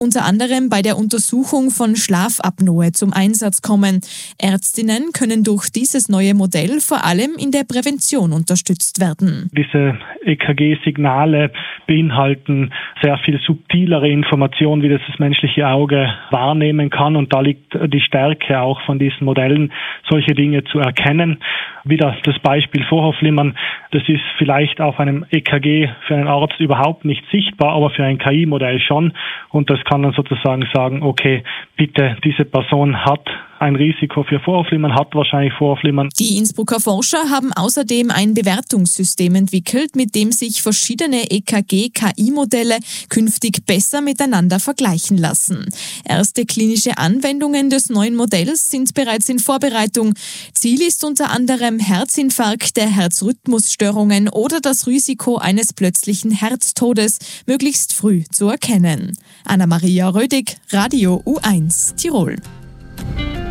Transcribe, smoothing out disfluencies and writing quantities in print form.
unter anderem bei der Untersuchung von Schlafapnoe zum Einsatz kommen. Ärztinnen können durch dieses neue Modell vor allem in der Prävention unterstützt werden. Diese EKG-Signale beinhalten sehr viel subtilere Informationen, wie das menschliche Auge wahrnehmen kann. Und da liegt die Stärke auch von diesen Modellen, solche Dinge zu erkennen. Wieder das Beispiel Vorhofflimmern, das ist vielleicht auf einem EKG für einen Arzt überhaupt nicht sichtbar, aber für ein KI-Modell schon. Und das kann dann sozusagen sagen, okay, bitte, diese Person hat ein Risiko für Vorhofflimmern, hat wahrscheinlich Vorhofflimmern. Die Innsbrucker Forscher haben außerdem ein Bewertungssystem entwickelt, mit dem sich verschiedene EKG-KI-Modelle künftig besser miteinander vergleichen lassen. Erste klinische Anwendungen des neuen Modells sind bereits in Vorbereitung. Ziel ist unter anderem Herzinfarkte, Herzrhythmusstörungen oder das Risiko eines plötzlichen Herztodes möglichst früh zu erkennen. Anna-Maria Rödig, Radio U1, Tirol.